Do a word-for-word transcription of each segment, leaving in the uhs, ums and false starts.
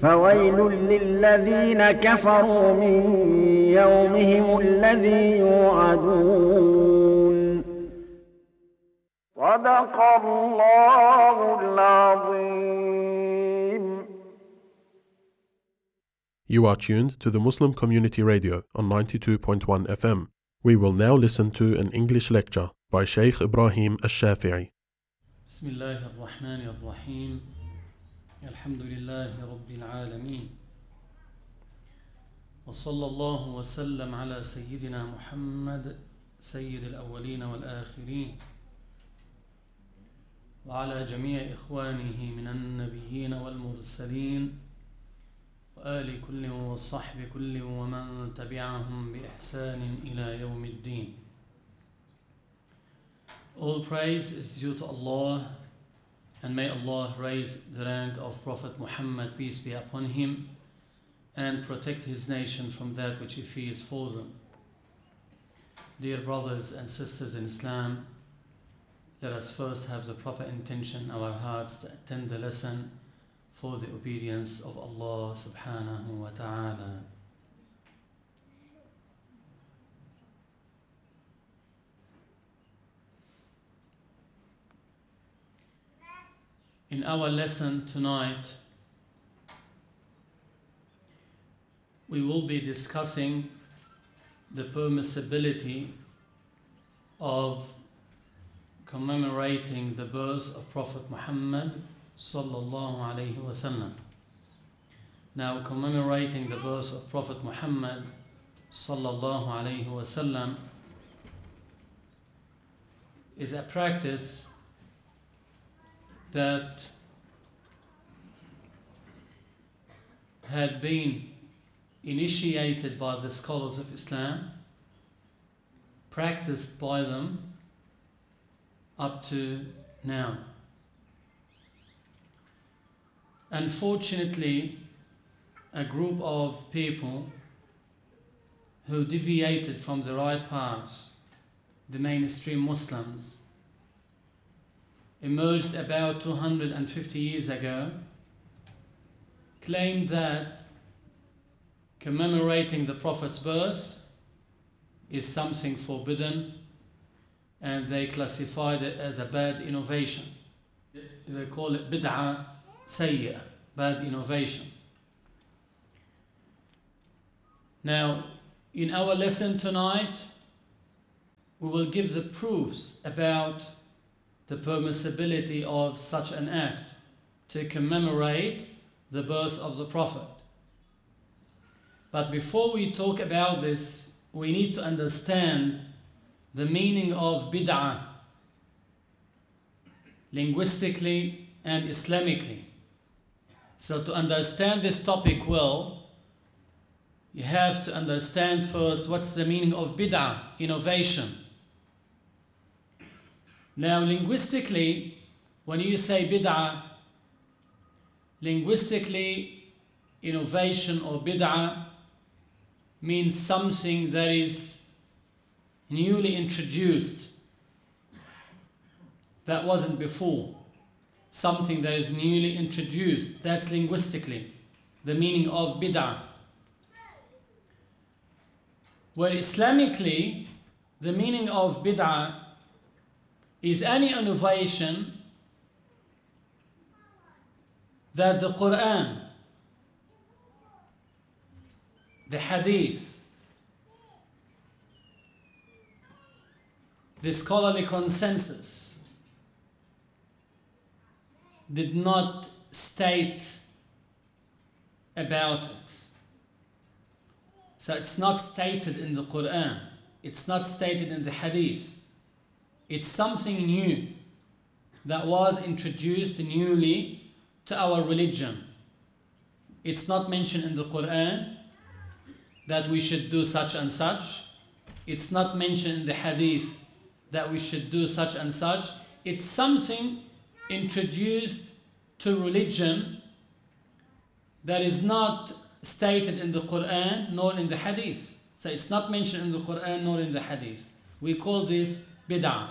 فويل للذين كفروا من يومهم الذي يوعدون صدق الله العظيم. You are tuned to the Muslim Community Radio on ninety-two point one F M. We will now listen to an English lecture by Shaykh Ibrahim Ash-Shafi'i. بسم الله الرحمن الرحيم. الحمد لله رب العالمين. وصلى الله وسلم على سيدنا محمد سيد الأولين والآخرين وعلى جميع إخوانه من النبيين والمرسلين وآل كل وصحب كل ومن تبعهم بإحسان إلى يوم الدين. All praise is due to Allah, and may Allah raise the rank of Prophet Muhammad, peace be upon him, and protect his nation from that which he fears for them. Dear brothers and sisters in Islam, let us first have the proper intention in our hearts to attend the lesson for the obedience of Allah subhanahu wa ta'ala. In our lesson tonight, we will be discussing the permissibility of commemorating the birth of Prophet Muhammad sallallahu alayhi wa sallam. Now, commemorating the birth of Prophet Muhammad sallallahu alayhi wa sallam is a practice that had been initiated by the scholars of Islam, practiced by them up to now. Unfortunately, a group of people who deviated from the right path, the mainstream Muslims, emerged about two hundred fifty years ago, claimed that commemorating the Prophet's birth is something forbidden, and they classified it as a bad innovation. They call it bid'ah sayyi'ah, bad innovation. Now, in our lesson tonight, we will give the proofs about the permissibility of such an act to commemorate the birth of the Prophet. But before we talk about this, we need to understand the meaning of bid'ah linguistically and Islamically. So to understand this topic well, you have to understand first what's the meaning of bid'ah, innovation. Now, linguistically, when you say bid'ah, linguistically, innovation or bid'ah means something that is newly introduced, that wasn't before. Something that is newly introduced, that's linguistically the meaning of bid'ah. Where Islamically, the meaning of bid'ah is any innovation that the Quran, the Hadith, the scholarly consensus did not state about it. So it's not stated in the Quran, it's not stated in the Hadith. It's something new that was introduced newly to our religion. It's not mentioned in the Quran that we should do such and such. It's not mentioned in the Hadith that we should do such and such. It's something introduced to religion that is not stated in the Quran nor in the Hadith. So it's not mentioned in the Quran nor in the Hadith. We call this bid'ah.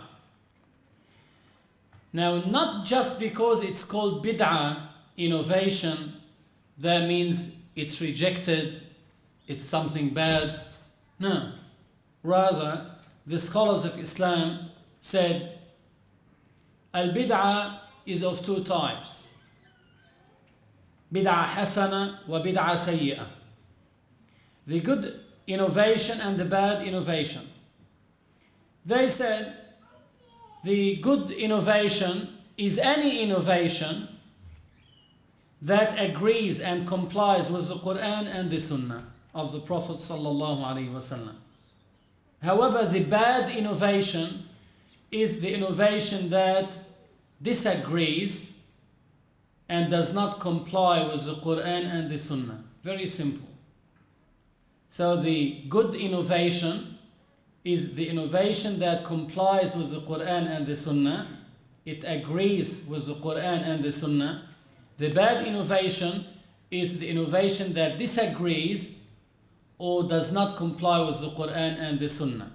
Now, not just because it's called bid'ah, innovation, that means it's rejected, it's something bad. No. Rather, the scholars of Islam said, al-bid'ah is of two types. Bid'ah hasana wa bid'ah sayyi'ah. The good innovation and the bad innovation. They said the good innovation is any innovation that agrees and complies with the Quran and the Sunnah of the Prophet sallallahu alaihi wasallam. However, the bad innovation is the innovation that disagrees and does not comply with the Quran and the Sunnah. Very simple. So the good innovation is the innovation that complies with the Quran and the Sunnah. It agrees with the Quran and the Sunnah. The bad innovation is the innovation that disagrees or does not comply with the Quran and the Sunnah.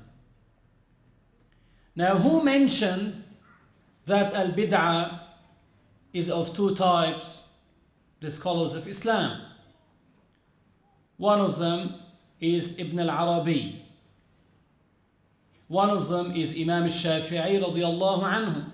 Now, who mentioned that al-bid'ah is of two types? The scholars of Islam. One of them is Ibn al-Arabi. One of them is Imam al-Shafi'i radiyallahu anhu,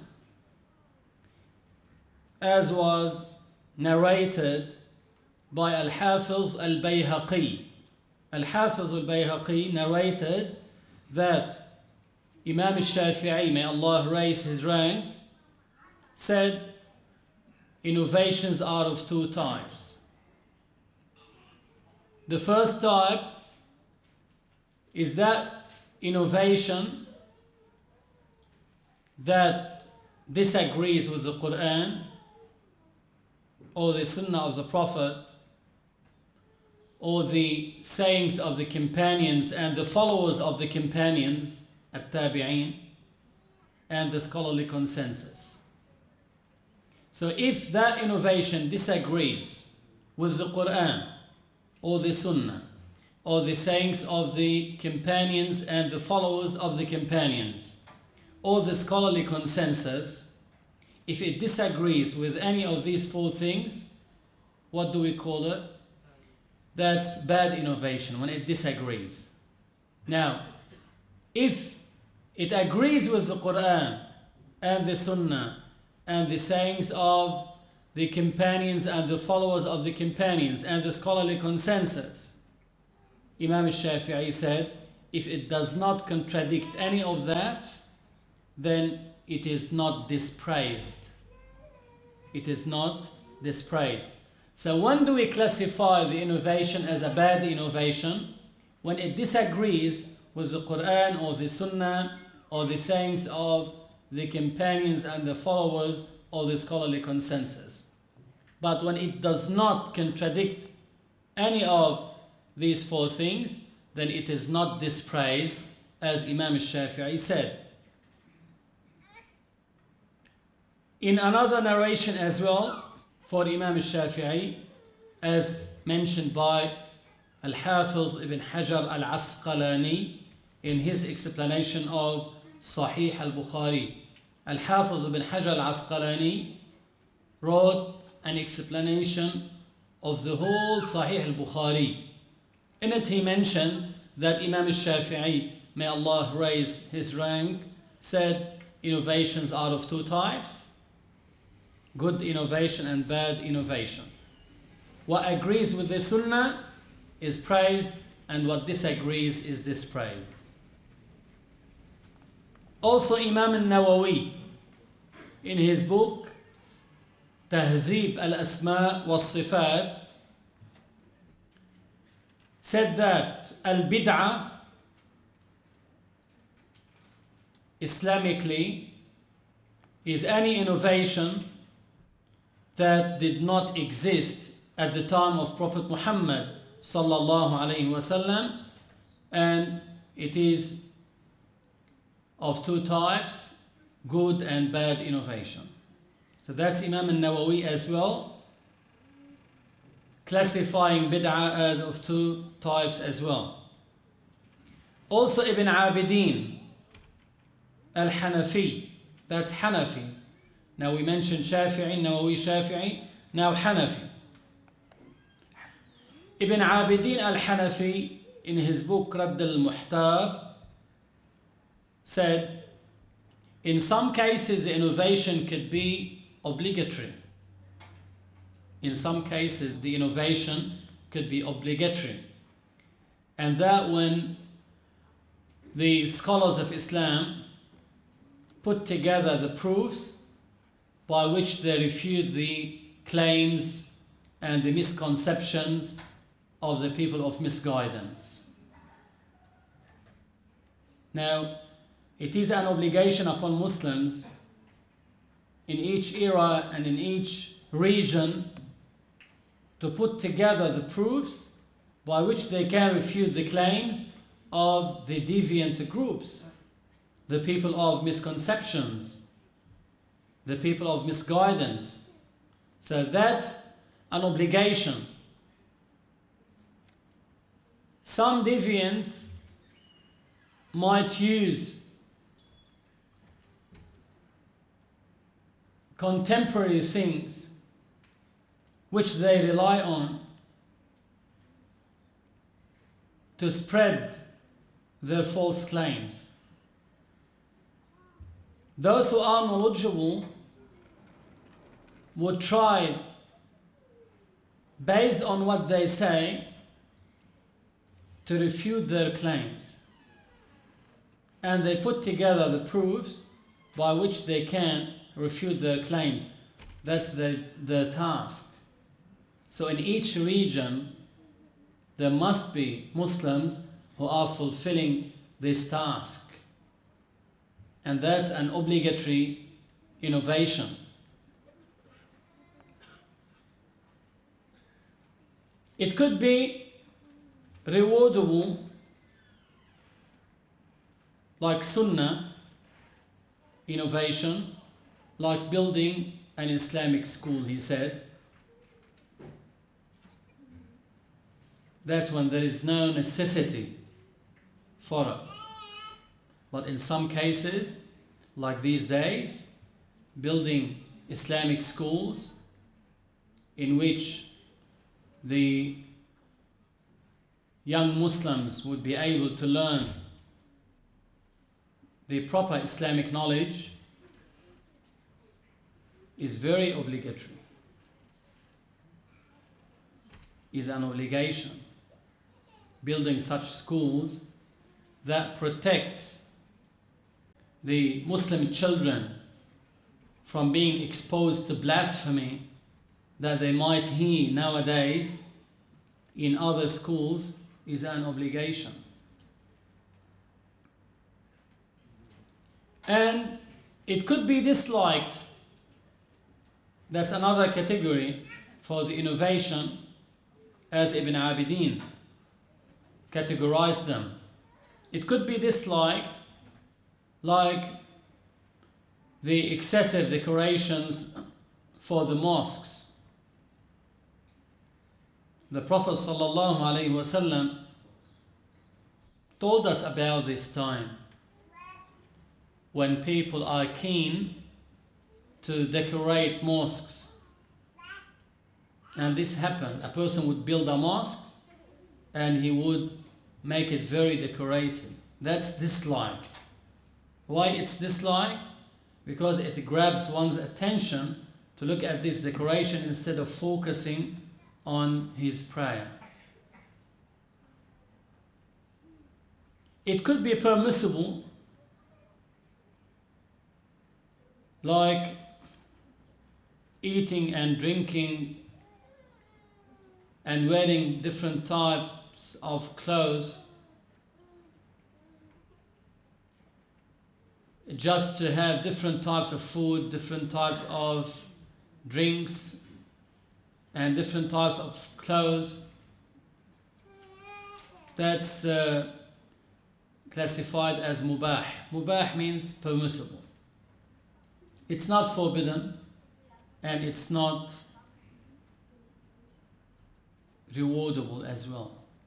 as was narrated by Al-Hafiz al-Bayhaqi. Al-Hafiz al-Bayhaqi narrated that Imam al-Shafi'i, may Allah raise his rank, said innovations are of two types. The first type is that innovation that disagrees with the Quran or the Sunnah of the Prophet or the sayings of the companions and the followers of the companions, at-tabi'in, and the scholarly consensus. So if that innovation disagrees with the Quran or the Sunnah or the sayings of the companions and the followers of the companions or the scholarly consensus, if it disagrees with any of these four things, what do we call it? That's bad innovation, when it disagrees. Now, if it agrees with the Quran and the Sunnah and the sayings of the companions and the followers of the companions and the scholarly consensus, Imam al-Shafi'i said, if it does not contradict any of that, then it is not dispraised. It is not dispraised. So when do we classify the innovation as a bad innovation? When it disagrees with the Quran or the Sunnah or the sayings of the companions and the followers or the scholarly consensus. But when it does not contradict any of these four things, then it is not dispraised, as Imam al-Shafi'i said. In another narration as well, for Imam al-Shafi'i, as mentioned by Al-Hafiz ibn Hajar al-Asqalani in his explanation of Sahih al-Bukhari. Al-Hafiz ibn Hajar al-Asqalani wrote an explanation of the whole Sahih al-Bukhari. In it he mentioned that Imam al-Shafi'i, may Allah raise his rank, said innovations are of two types: good innovation and bad innovation. What agrees with the Sunnah is praised, and what disagrees is dispraised. Also, Imam al-Nawawi, in his book Tahdhib al-Asma wal-Sifat, said that al-bid'ah, Islamically, is any innovation that did not exist at the time of Prophet Muhammad sallallahu alaihi wasallam, and it is of two types: good and bad innovation. So that's Imam al-Nawawi as well, classifying bid'ah as of two types as well. Also Ibn Abidin al-Hanafi, that's Hanafi. Now we mentioned Shafi'i, Nawawi Shafi'i, now Hanafi. Ibn Abidin al-Hanafi, in his book Radd al-Muhtar, said, in some cases the innovation could be obligatory. In some cases the innovation could be obligatory. And that when the scholars of Islam put together the proofs by which they refute the claims and the misconceptions of the people of misguidance. Now, it is an obligation upon Muslims in each era and in each region to put together the proofs by which they can refute the claims of the deviant groups, the people of misconceptions, the people of misguidance. So that's an obligation. Some deviants might use contemporary things which they rely on to spread their false claims. Those who are knowledgeable would try, based on what they say, to refute their claims. And they put together the proofs by which they can refute their claims. That's the, the task. So in each region, there must be Muslims who are fulfilling this task. And that's an obligatory innovation. It could be rewardable, like Sunnah innovation, like building an Islamic school, he said. That's when there is no necessity for it. But in some cases, like these days, building Islamic schools in which the young Muslims would be able to learn the proper Islamic knowledge is very obligatory, is an obligation. Building such schools that protects the Muslim children from being exposed to blasphemy that they might hear nowadays in other schools is an obligation. And it could be disliked. That's another category for the innovation, as Ibn Abidin categorized them. It could be disliked, like the excessive decorations for the mosques. The Prophet sallallahu alaihi wasallam told us about this time when people are keen to decorate mosques. And this happened. A person would build a mosque and he would make it very decorated. That's disliked. Why it's disliked? Because it grabs one's attention to look at this decoration instead of focusing on his prayer. It could be permissible, like eating and drinking and wearing different types of clothes just to have different types of food, different types of drinks, and different types of clothes. That's uh, classified as mubah. Mubah means permissible. It's not forbidden, and it's not rewardable as well.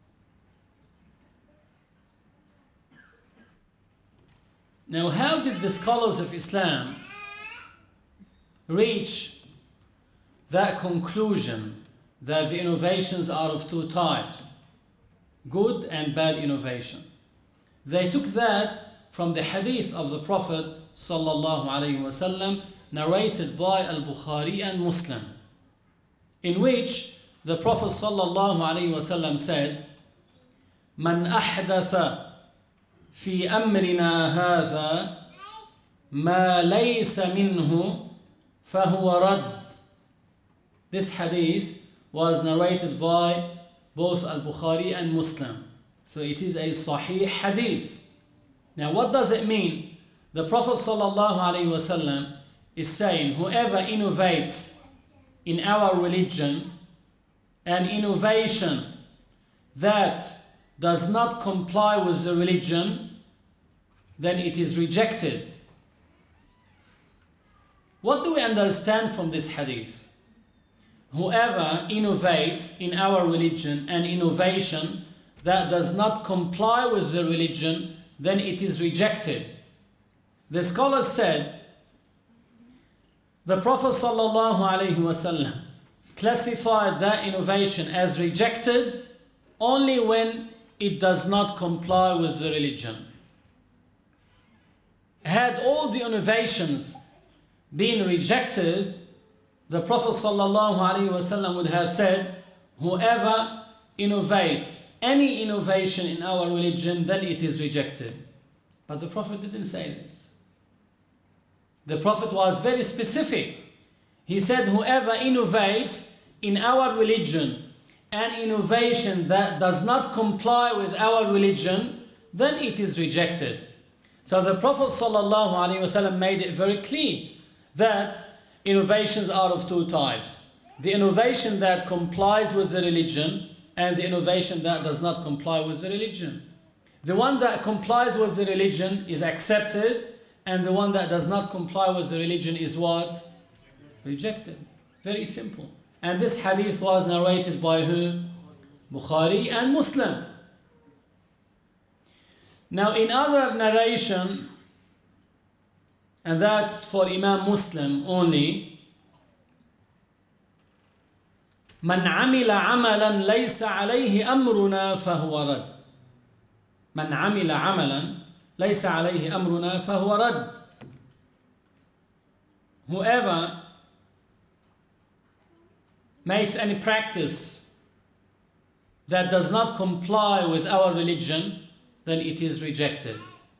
Now, how did the scholars of Islam reach that conclusion that the innovations are of two types, good and bad innovation. They took that from the hadith of the Prophet sallallahu alaihi wasallam, narrated by Al-Bukhari and Muslim, in which the Prophet sallallahu alaihi wasallam said, "Man ahdatha fi amrina hadha ma laysa minhu fahuwa rad." This hadith was narrated by both Al-Bukhari and Muslim. So it is a sahih hadith. Now what does it mean? The Prophet sallallahu alaihi wasallam is saying, whoever innovates in our religion an innovation that does not comply with the religion, then it is rejected. What do we understand from this hadith? Whoever innovates in our religion an innovation that does not comply with the religion, then it is rejected. The scholars said, the Prophet sallallahu alaihi wasallam classified that innovation as rejected only when it does not comply with the religion. Had all the innovations been rejected, the Prophet sallallahu alaihi wasallam would have said, whoever innovates any innovation in our religion, then it is rejected. But the Prophet didn't say this. The Prophet was very specific. He said, whoever innovates in our religion an innovation that does not comply with our religion, then it is rejected. So the Prophet sallallahu alaihi wasallam made it very clear that innovations are of two types. The innovation that complies with the religion and the innovation that does not comply with the religion. The one that complies with the religion is accepted, and the one that does not comply with the religion is what? Rejected. Very simple. And this hadith was narrated by who? Bukhari and Muslim. Now in other narration, and that's for Imam Muslim only, من عمل عملا ليس عليه أمرنا فهو رد. من عمل عملا ليس عليه أمرنا فهو رد. Whoever makes any practice that does not comply with our religion, then it is rejected.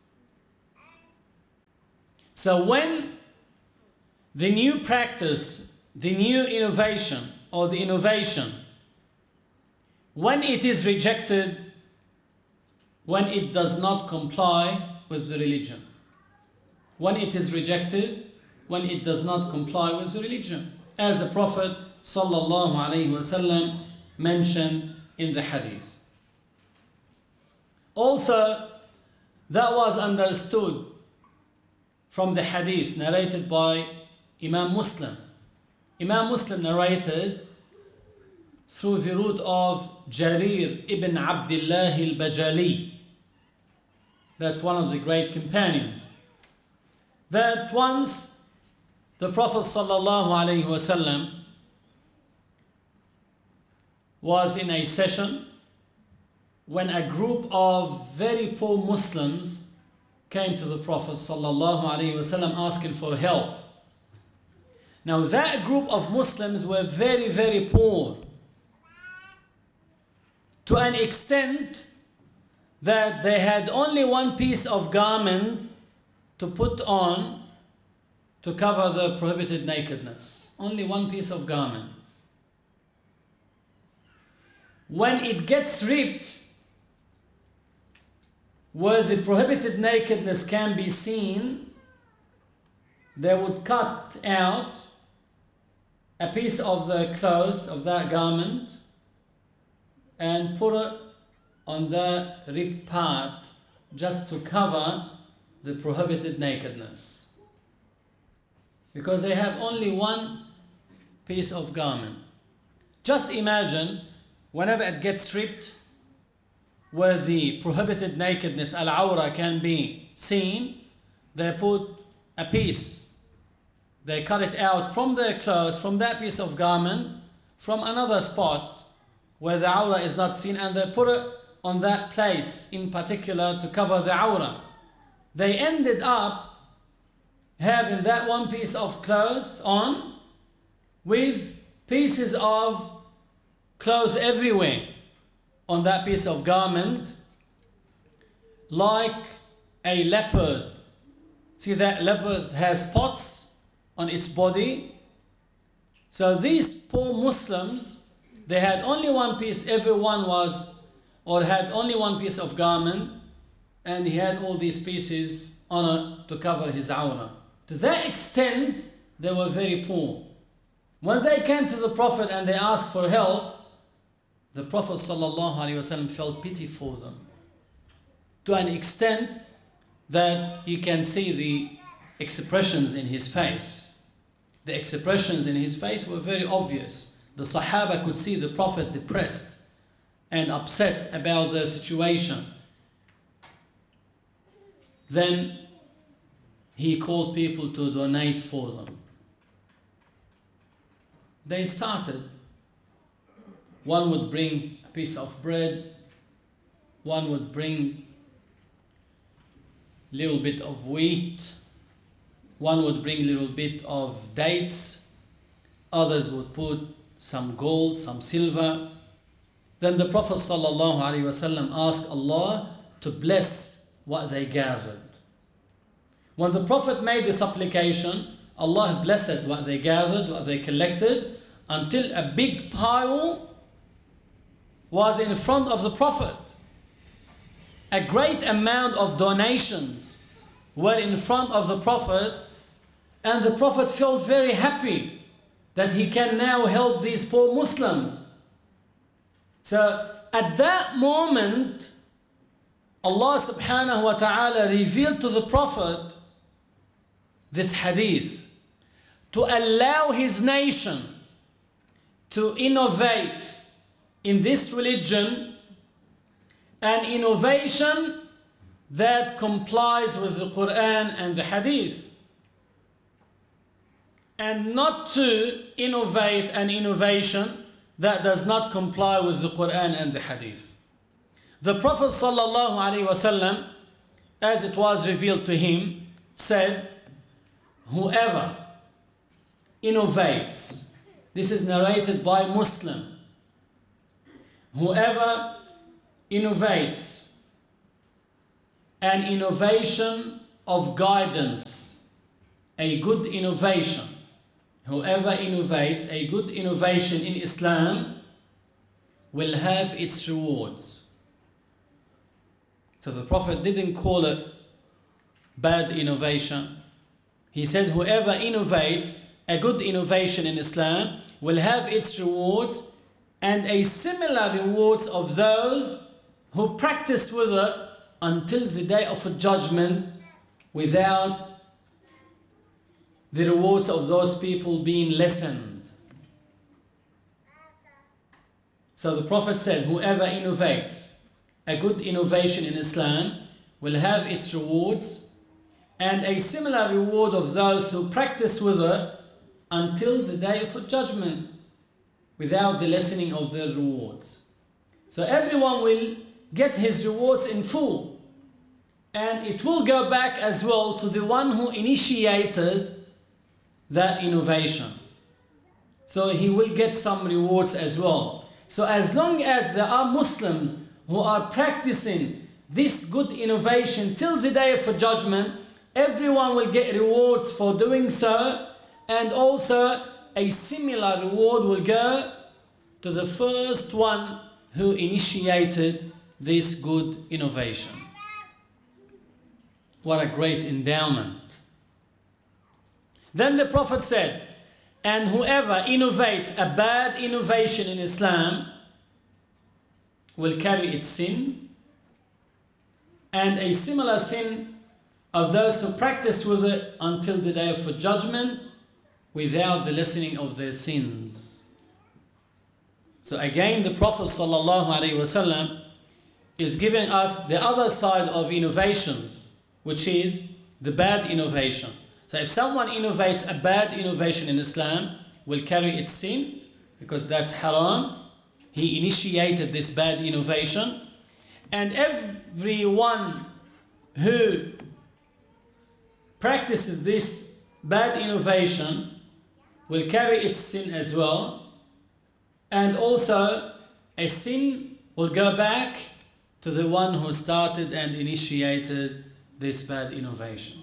So when the new practice, the new innovation, or the innovation, when it is rejected, when it does not comply with the religion. When it is rejected, when it does not comply with the religion. As the Prophet sallallahu alaihi wasallam mentioned in the hadith. Also, that was understood from the hadith narrated by Imam Muslim. Imam Muslim narrated through the route of Jarir ibn Abdullah al-Bajali. That's one of the great companions. That once the Prophet sallallahu alaihi wasallam was in a session when a group of very poor Muslims came to the Prophet sallallahu alaihi wasallam asking for help. Now that group of Muslims were very, very poor, to an extent that they had only one piece of garment to put on to cover the prohibited nakedness. Only one piece of garment. When it gets ripped, where the prohibited nakedness can be seen, they would cut out a piece of the clothes of that garment and put it on the ripped part just to cover the prohibited nakedness. Because they have only one piece of garment. Just imagine whenever it gets ripped, where the prohibited nakedness, al-awra, can be seen, they put a piece. They cut it out from their clothes, from that piece of garment, from another spot where the awrah is not seen, and they put it on that place in particular to cover the awrah. They ended up having that one piece of clothes on with pieces of clothes everywhere on that piece of garment, like a leopard. See, that leopard has spots on its body. So these poor Muslims, they had only one piece, everyone was, or had only one piece of garment, and he had all these pieces on it to cover his awrah. To that extent, they were very poor. When they came to the Prophet and they asked for help, the Prophet ﷺ felt pity for them, to an extent that you can see the expressions in his face. The expressions in his face were very obvious. The Sahaba could see the Prophet depressed and upset about the situation. Then he called people to donate for them. They started. One would bring a piece of bread, one would bring a little bit of wheat, one would bring a little bit of dates, others would put some gold, some silver. Then the Prophet ﷺ asked Allah to bless what they gathered. When the Prophet made the supplication, Allah blessed what they gathered, what they collected, until a big pile was in front of the Prophet. A great amount of donations were in front of the Prophet, and the Prophet felt very happy that he can now help these poor Muslims. So at that moment, Allah subhanahu wa ta'ala revealed to the Prophet this hadith to allow his nation to innovate in this religion, an innovation that complies with the Quran and the Hadith, and not to innovate an innovation that does not comply with the Quran and the Hadith. The Prophet sallallahu alaihi wasallam, as it was revealed to him, said, whoever innovates, this is narrated by Muslim, whoever innovates an innovation of guidance, a good innovation, whoever innovates a good innovation in Islam will have its rewards. So the Prophet didn't call it bad innovation. He said whoever innovates a good innovation in Islam will have its rewards, and a similar rewards of those who practice with it until the day of a judgment, without the rewards of those people being lessened. So the Prophet said, whoever innovates a good innovation in Islam will have its rewards, and a similar reward of those who practice with it until the day of a judgment, without the lessening of their rewards. So everyone will get his rewards in full, and it will go back as well to the one who initiated that innovation. So he will get some rewards as well. So as long as there are Muslims who are practicing this good innovation till the day of a judgment, everyone will get rewards for doing so, and also a similar reward will go to the first one who initiated this good innovation. What a great endowment. Then the Prophet said, and whoever innovates a bad innovation in Islam will carry its sin, and a similar sin of those who practice with it until the day of judgment, without the lessening of their sins. So again, the Prophet ﷺ is giving us the other side of innovations, which is the bad innovation. So if someone innovates a bad innovation in Islam, will carry its sin, because that's haram. He initiated this bad innovation, and everyone who practices this bad innovation will carry its sin as well, and also a sin will go back to the one who started and initiated this bad innovation.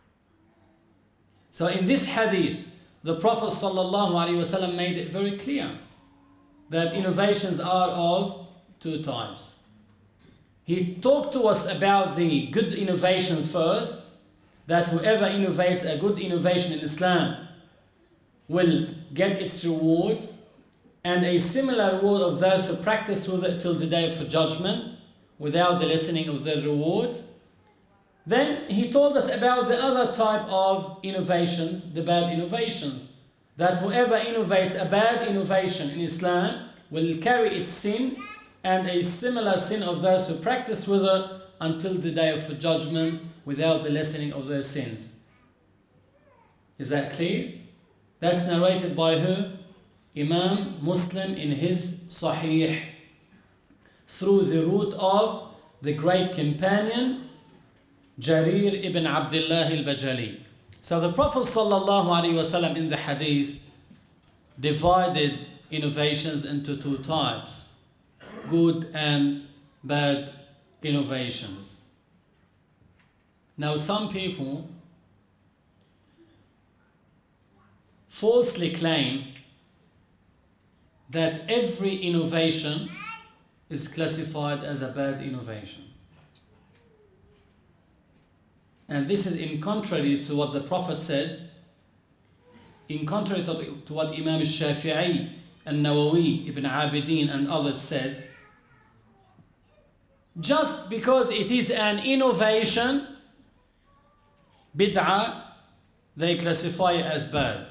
So in this hadith, the Prophet ﷺ made it very clear that innovations are of two types. He talked to us about the good innovations first, that whoever innovates a good innovation in Islam will get its rewards, and a similar reward of those who practice with it till the day of judgment without the lessening of their rewards. Then he told us about the other type of innovations, the bad innovations, that whoever innovates a bad innovation in Islam will carry its sin and a similar sin of those who practice with it until the day of judgment without the lessening of their sins. Is that clear? That's narrated by who? Imam Muslim in his Sahih, through the route of the great companion Jarir ibn Abdullah al-Bajali. So the Prophet ﷺ in the hadith divided innovations into two types, good and bad innovations. Now some people falsely claim that every innovation is classified as a bad innovation. And this is in contrary to what the Prophet said, in contrary to, to what Imam al-Shafi'i, al-Nawawi, Ibn Abidin and others said. Just because it is an innovation, bid'ah, they classify it as bad.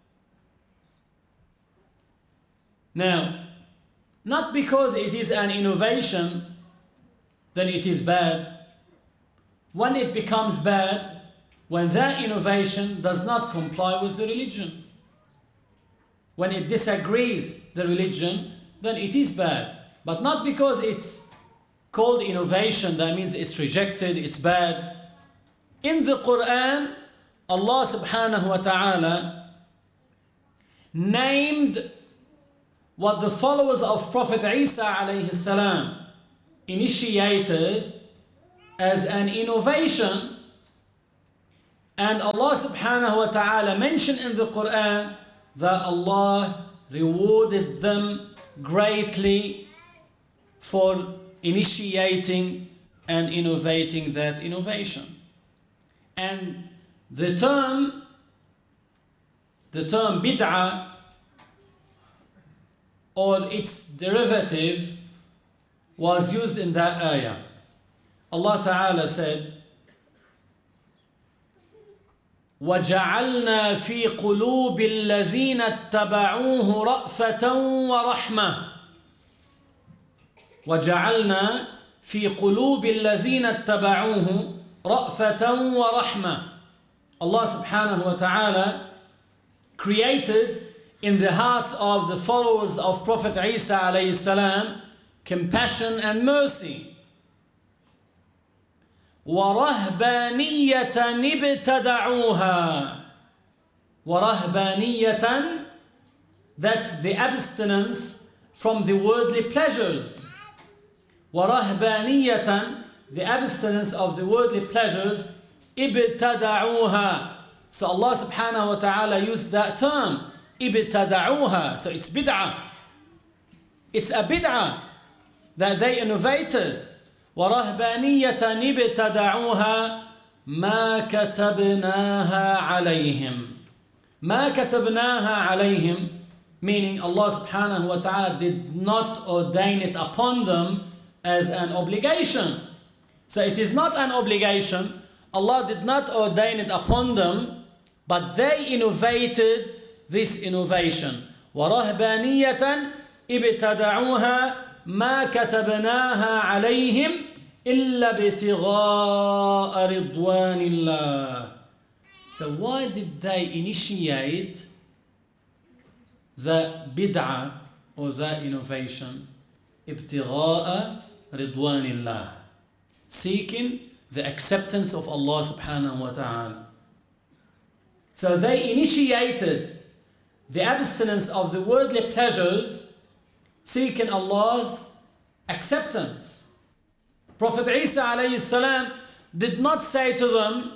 Now, not because it is an innovation, then it is bad. When it becomes bad, when that innovation does not comply with the religion. When it disagrees the religion, then it is bad. But not because it's called innovation, that means it's rejected, it's bad. In the Quran, Allah subhanahu wa ta'ala named what the followers of Prophet Isa alayhi salam initiated as an innovation, and Allah subhanahu wa ta'ala mentioned in the Quran that Allah rewarded them greatly for initiating and innovating that innovation. And the term the term bid'ah or its derivative was used in that ayah. Allah Ta'ala said, وَجَعَلْنَا فِي قُلُوبِ الَّذِينَ اتَّبَعُوهُ رَأْفَةً وَرَحْمَةً وَجَعَلْنَا فِي قُلُوبِ الَّذِينَ اتَّبَعُوهُ رَأْفَةً وَرَحْمَةً. Allah Subhanahu wa Ta'ala created in the hearts of the followers of Prophet Isa alayhi salam compassion and mercy. وَرَهْبَانِيَّةً ابْتَدَعُوهَا. وَرَهْبَانِيَّةً, that's the abstinence from the worldly pleasures. وَرَهْبَانِيَّةً, the abstinence of the worldly pleasures, ابْتَدَعُوهَا. So Allah subhanahu wa ta'ala used that term, ابْتَدَعُوهَا. So it's bid'ah. It's a bid'ah that they innovated. وَرَهْبَانِيَّةً ابْتَدَعُوهَا مَا كَتَبْنَاهَا عَلَيْهِمْ. مَا كَتَبْنَاهَا عَلَيْهِمْ, meaning Allah subhanahu wa ta'ala did not ordain it upon them as an obligation. So it is not an obligation. Allah did not ordain it upon them, but they innovated this innovation. وَرَهْبَانِيَّةً ابْتَدَعُوهَا مَا كَتَبْنَاهَا عَلَيْهِمْ إِلَّا ابْتِغَاءَ رِضْوَانِ اللَّهِ. So why did they initiate that bid'ah or that innovation, ibtigha'a ridwanillah, seeking the acceptance of Allah subhanahu wa ta'ala. So they initiated the abstinence of the worldly pleasures, seeking Allah's acceptance. Prophet Isa alayhi salam did not say to them,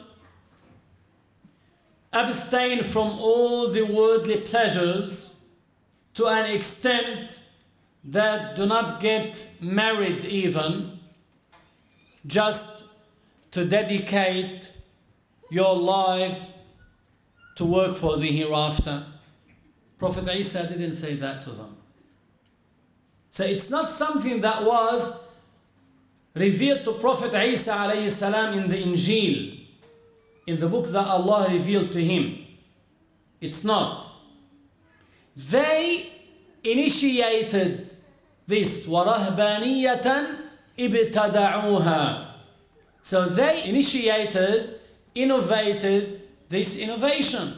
abstain from all the worldly pleasures to an extent that do not get married even, just to dedicate your lives to work for the hereafter. Prophet Isa didn't say that to them. So it's not something that was revealed to Prophet Isa alayhi salam in the Injil, in the book that Allah revealed to him. It's not. They initiated this وَرَهْبَانِيَّةً إِبْتَدَعُوهَا. So they initiated, innovated this innovation.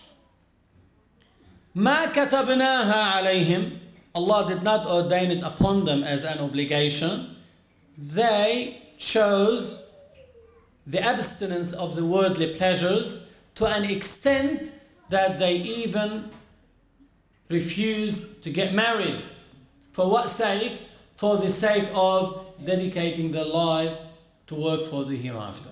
مَا كَتَبْنَاهَا عَلَيْهِمْ. Allah did not ordain it upon them as an obligation. They chose the abstinence of the worldly pleasures to an extent that they even refused to get married. For what sake? For the sake of dedicating their lives to work for the hereafter.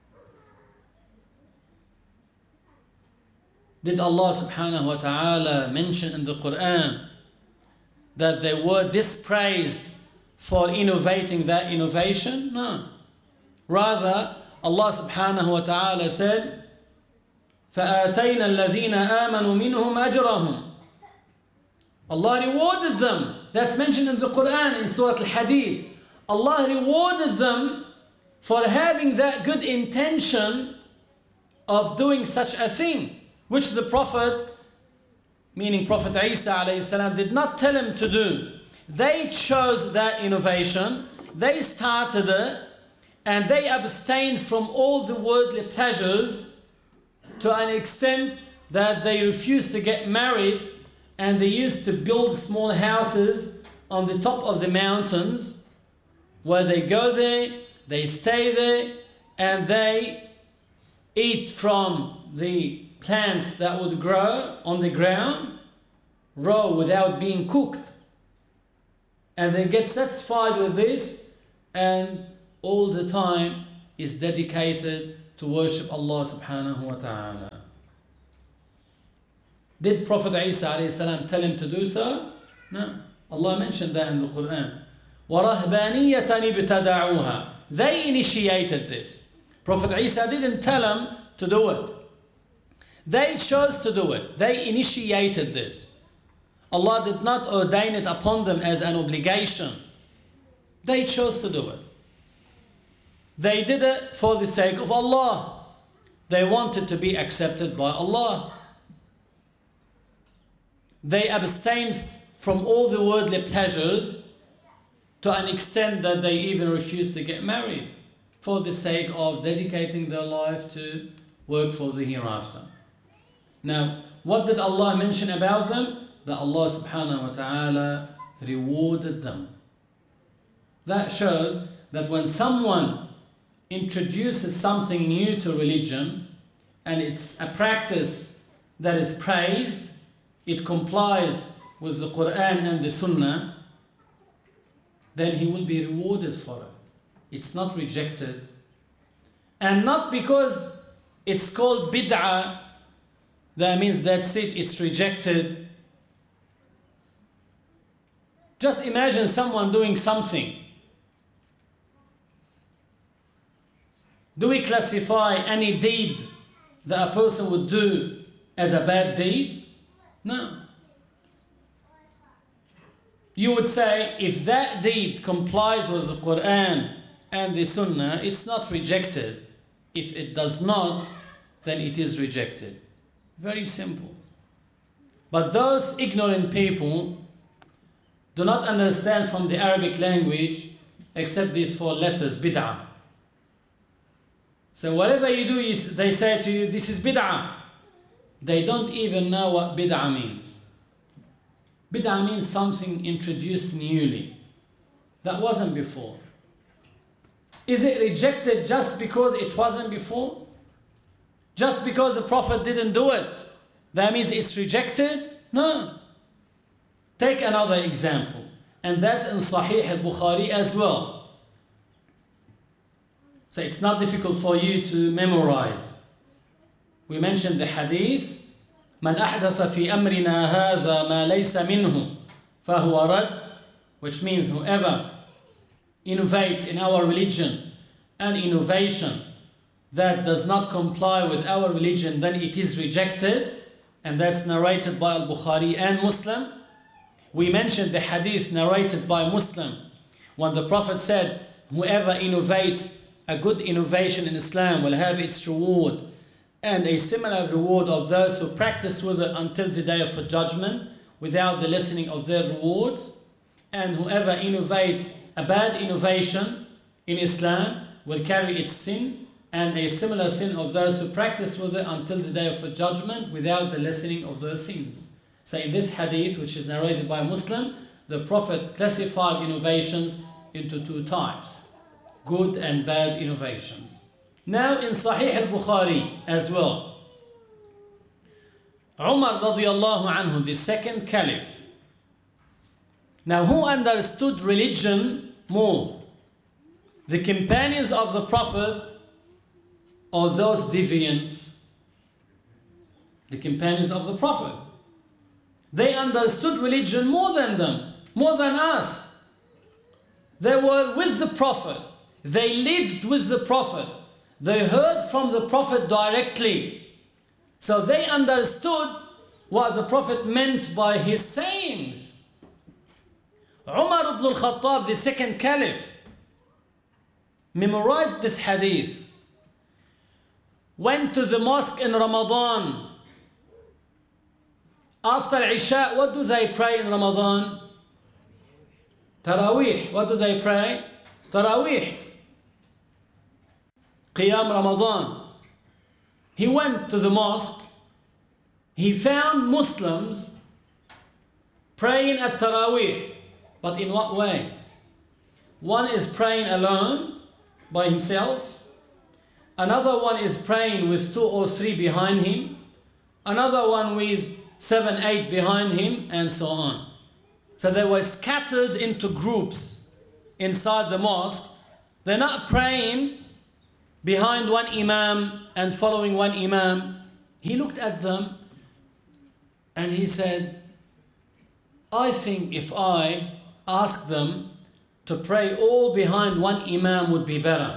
Did Allah subhanahu wa ta'ala mention in the Quran that they were dispraised for innovating that innovation? No. Rather, Allah subhanahu wa ta'ala said, فَآتَيْنَا الَّذِينَ آمَنُوا مِنْهُمْ أَجْرَهُمْ. Allah rewarded them. That's mentioned in the Quran in Surah Al-Hadid. Allah rewarded them for having that good intention of doing such a thing, which the Prophet, meaning Prophet Isa alayhi salam, did not tell him to do. They chose that innovation, they started it, and they abstained from all the worldly pleasures to an extent that they refused to get married, and they used to build small houses on the top of the mountains where they go there, they stay there, and they eat from the plants that would grow on the ground, raw without being cooked. And they get satisfied with this, and all the time is dedicated to worship Allah subhanahu wa ta'ala. Did Prophet Isa alayhi salam tell him to do so? No. Allah mentioned that in the Quran. وَرَهْبَانِيَّةً ابْتَدَعُوهَا. They initiated this. Prophet Isa didn't tell them to do it. They chose to do it. They initiated this. Allah did not ordain it upon them as an obligation. They chose to do it. They did it for the sake of Allah. They wanted to be accepted by Allah. They abstained from all the worldly pleasures to an extent that they even refused to get married for the sake of dedicating their life to work for the hereafter. Now, what did Allah mention about them? That Allah subhanahu wa ta'ala rewarded them. That shows that when someone introduces something new to religion and it's a practice that is praised, it complies with the Quran and the Sunnah, then he will be rewarded for it. It's not rejected. And not because it's called bid'ah, that means that's it, it's rejected. Just imagine someone doing something. Do we classify any deed that a person would do as a bad deed? No. You would say, if that deed complies with the Quran and the Sunnah, it's not rejected. If it does not, then it is rejected. Very simple. But those ignorant people do not understand from the Arabic language except these four letters, bid'ah. So whatever you do, is, they say to you, this is bid'ah. They don't even know what bid'ah means. Bid'ah means something introduced newly. That wasn't before. Is it rejected just because it wasn't before? Just because the Prophet didn't do it, that means it's rejected? No. Take another example, and that's in Sahih al-Bukhari as well. So it's not difficult for you to memorize. We mentioned the hadith, من أحدث في أمرنا هذا ما ليس منه فهو رد, which means whoever innovates in our religion an innovation that does not comply with our religion, then it is rejected, and that's narrated by Al-Bukhari and Muslim. We mentioned the hadith narrated by Muslim when the Prophet said, whoever innovates a good innovation in Islam will have its reward and a similar reward of those who practice with it until the day of the judgment without the lessening of their rewards. And whoever innovates a bad innovation in Islam will carry its sin and a similar sin of those who practice with it until the day of the judgment without the lessening of their sins. So in this hadith, which is narrated by Muslim, the Prophet classified innovations into two types, good and bad innovations. Now in Sahih al-Bukhari as well, Umar radiallahu anhu, the second caliph. Now who understood religion more? The companions of the Prophet or those deviants? The companions of the Prophet. They understood religion more than them, more than us. They were with the Prophet. They lived with the Prophet. They heard from the Prophet directly. So they understood what the Prophet meant by his sayings. Umar ibn al-Khattab, the second caliph, memorized this hadith. Went to the mosque in Ramadan. After Isha, what do they pray in Ramadan? Taraweeh. What do they pray? Taraweeh. Qiyam Ramadan. He went to the mosque. He found Muslims praying at Taraweeh. But in what way? One is praying alone by himself. Another one is praying with two or three behind him. Another one with seven, eight behind him, and so on. So they were scattered into groups inside the mosque. They're not praying behind one imam and following one imam. He looked at them and he said, I think if I ask them to pray all behind one imam would be better.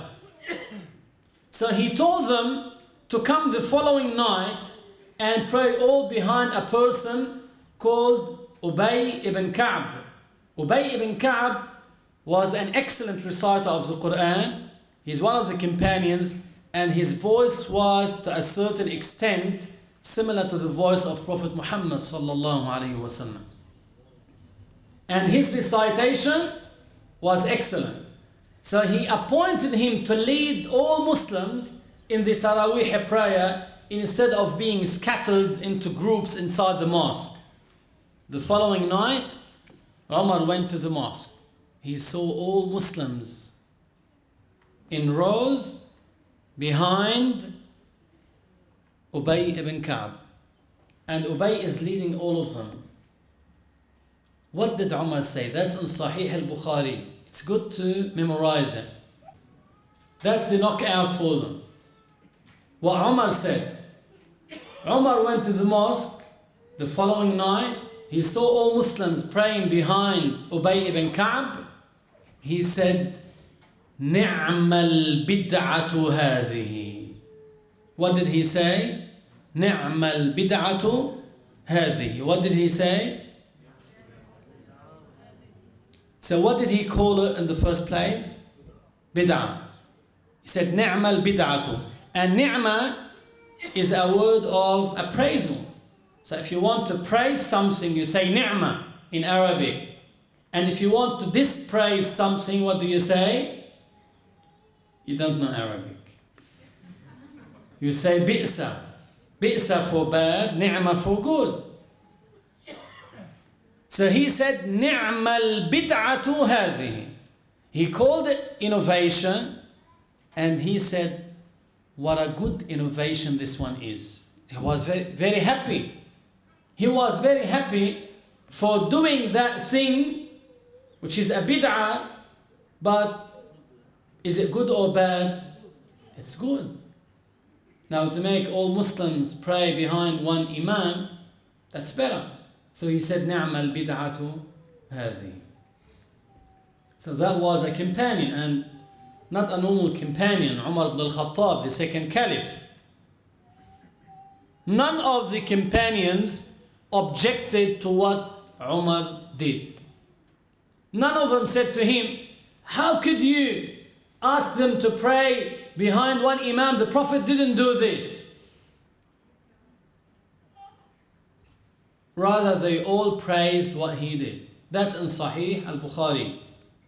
So he told them to come the following night and pray all behind a person called Ubay ibn Ka'b. Ubay ibn Ka'b was an excellent reciter of the Quran. He's one of the companions, and his voice was to a certain extent similar to the voice of Prophet Muhammad sallallahu alaihi wasallam. And his recitation was excellent. So he appointed him to lead all Muslims in the Taraweeh prayer instead of being scattered into groups inside the mosque. The following night, Umar went to the mosque. He saw all Muslims in rows behind Ubay ibn Ka'b. And Ubay is leading all of them. What did Umar say? That's in Sahih al-Bukhari. It's good to memorize it. That's the knockout for them. What Umar said. Umar went to the mosque the following night. He saw all Muslims praying behind Ubay ibn Ka'b. He said, نِعْمَ الْبِدْعَةُ هَذِهِ. What did he say? نِعْمَ الْبِدْعَةُ هَذِهِ. What did he say? So what did he call it in the first place? Bid'ah. He said, نِعْمَ الْبِدْعَةُ. And ni'mah is a word of appraisal. So if you want to praise something, you say ni'mah in Arabic. And if you want to dispraise something, what do you say? You don't know Arabic. You say bi'sa. Bi'sa for bad, ni'mah for good. So he said, نِعْمَ الْبِدْعَةُ هَذِهِ. He called it innovation, and he said, what a good innovation this one is. He was very, very happy. He was very happy for doing that thing, which is a bid'ah, but is it good or bad? It's good. Now, to make all Muslims pray behind one imam, that's better. So he said, نِعْمَ الْبِدْعَةُ هَذِهِ. So that was a companion, and not a normal companion, Umar ibn al-Khattab, the second caliph. None of the companions objected to what Umar did. None of them said to him, how could you ask them to pray behind one imam? The Prophet didn't do this. Rather, they all praised what he did. That's in Sahih al-Bukhari.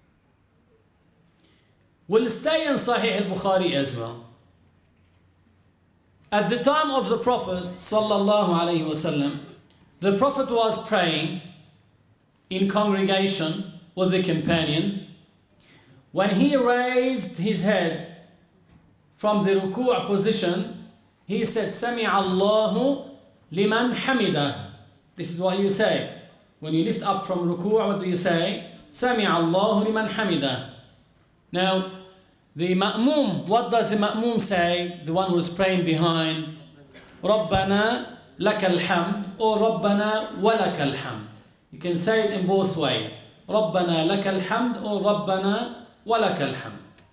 We'll stay in Sahih al-Bukhari as well. At the time of the Prophet sallallahu alaihi wasallam, the Prophet was praying in congregation with the companions. When he raised his head from the ruku' position, he said, Sami Allahu liman hamidah. This is what you say. When you lift up from ruku', what do you say? Sami Allahu liman hamidah. Now, the ma'mum, what does the ma'mum say? The one who's praying behind. Rabbana lakal hamd or Rabbana walakal hamd. You can say it in both ways. Rabbana lakal hamd or Rabbana walakal hamd.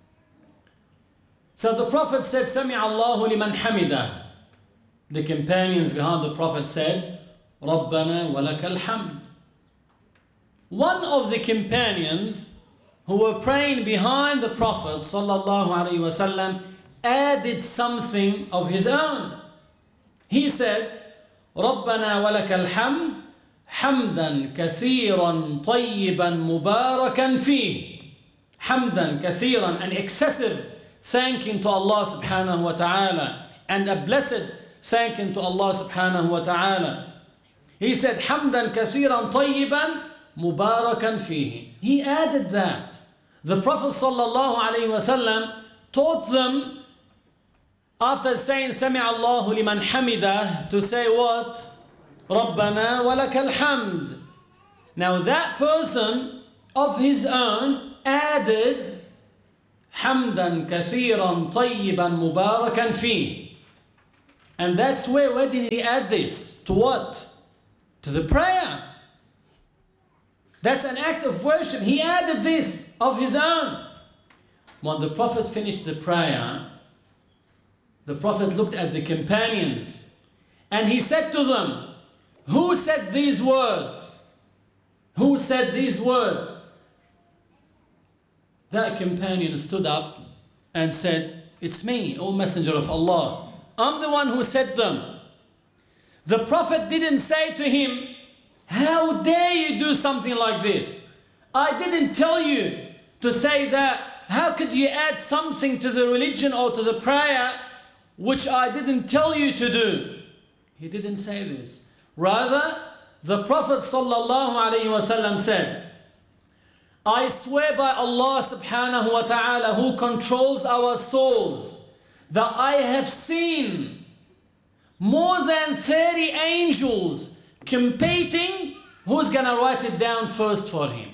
So the Prophet said, Sami Allahu liman hamidah. The companions behind the Prophet said, Rabbana walakal hamd. One of the companions who were praying behind the Prophet sallallahu alaihi wasallam added something of his own. He said, Rabbana walakal hamd, hamdan kathiran tayyiban mubarakan fih. Hamdan kathiran, an excessive thanking to Allah subhanahu wa ta'ala, and a blessed thanking to Allah subhanahu wa ta'ala. He said, hamdan kathiran tayyiban mubarakan fihi. He added that. The Prophet sallallahu alaihi wasallam taught them, after saying Sami Allahu liman hamidah, to say what? Rabbana walakal hamd. Now that person of his own added hamdan kathiran tayyiban mubarakan fihi. And that's where, where did he add this? To what? To the prayer. That's an act of worship. He added this of his own. When the Prophet finished the prayer, the Prophet looked at the companions and he said to them, who said these words? Who said these words? That companion stood up and said, it's me, O Messenger of Allah. I'm the one who said them. The Prophet didn't say to him, how dare you do something like this? I didn't tell you to say that. How could you add something to the religion or to the prayer which I didn't tell you to do? He didn't say this. Rather, the Prophet sallallahu alaihi wasallam said, I swear by Allah subhanahu wa ta'ala who controls our souls, that I have seen more than thirty angels competing who's gonna write it down first for him.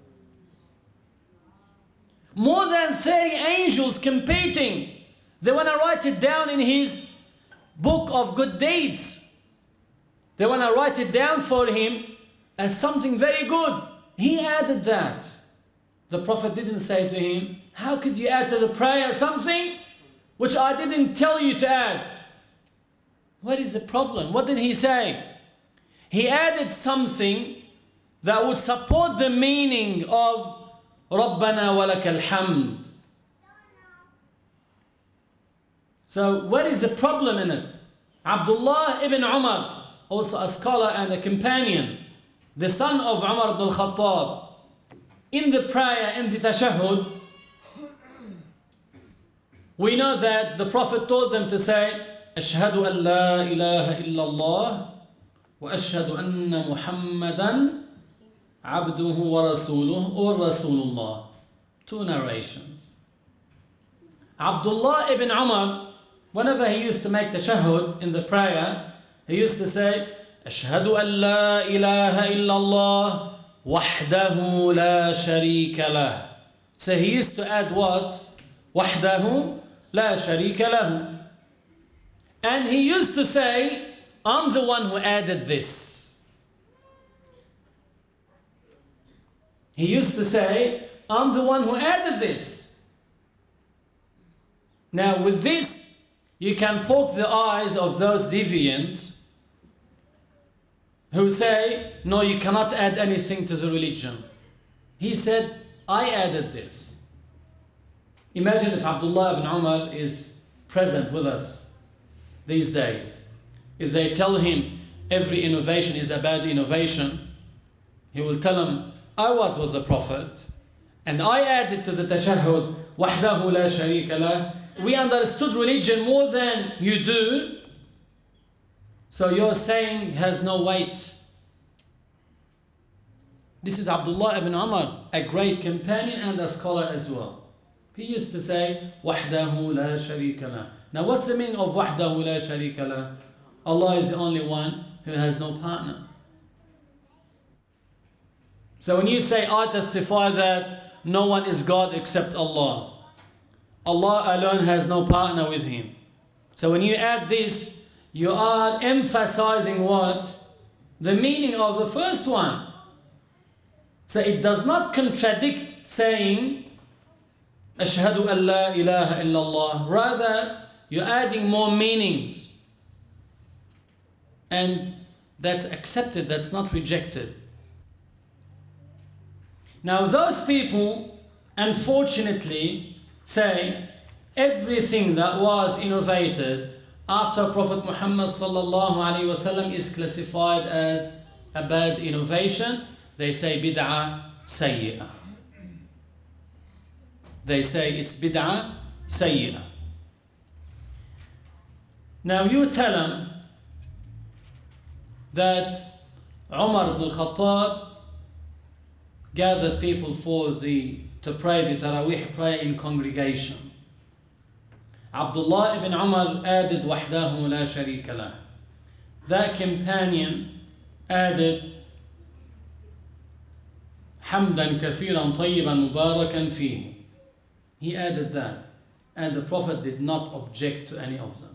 More than thirty angels competing. They want to write it down in his book of good deeds. They want to write it down for him as something very good. He added that. The Prophet didn't say to him, how could you add to the prayer something which I didn't tell you to add? What is the problem? What did he say? He added something that would support the meaning of Rabbana walakal hamd. So what is the problem in it? Abdullah ibn Umar, also a scholar and a companion, the son of Umar ibn al-Khattab, in the prayer, in the tashahhud, we know that the Prophet told them to say, Ashhadu an la ilaha illallah wa ashhadu anna Muhammadan عبده ورسوله or Rasulullah. Two narrations. Abdullah ibn Umar, whenever he used to make tashahhud in the prayer, he used to say, أشهد أن لا إله إلا الله وحده لا شريك له. So he used to add what? وحده لا شريك له. And he used to say, I'm the one who added this. He used to say, I'm the one who added this. Now with this, you can poke the eyes of those deviants who say, no, you cannot add anything to the religion. He said, I added this. Imagine if Abdullah ibn Umar is present with us these days. If they tell him every innovation is a bad innovation, he will tell them, I was with the Prophet and I added to the tashahhud, وَحْدَهُ لَا شَرِيكَ لَهُ. We understood religion more than you do, so your saying has no weight. This is Abdullah ibn Umar, a great companion and a scholar as well. He used to say, وَحْدَهُ لَا شَرِيكَ لَهُ. Now what's the meaning of وَحْدَهُ لَا شَرِيكَ لَهُ? Allah is the only one who has no partner. So when you say, I testify that no one is God except Allah, Allah alone has no partner with Him. So when you add this, you are emphasizing what? The meaning of the first one. So it does not contradict saying, أشهد أن لا إله إلا الله. Rather, you're adding more meanings. And that's accepted, that's not rejected. Now those people, unfortunately, say everything that was innovated after Prophet Muhammad sallallahu alaihi wasallam is classified as a bad innovation. They say bid'ah sayyi'ah. They say it's bid'ah sayyi'ah. Now you tell them that Umar ibn al-Khattab gathered people for the to pray the Taraweeh prayer in congregation. Abdullah ibn Umar added وحده لا شريك له. That companion added حمدا كثيرا طيبا مباركا فيه. He added that, and the Prophet did not object to any of them.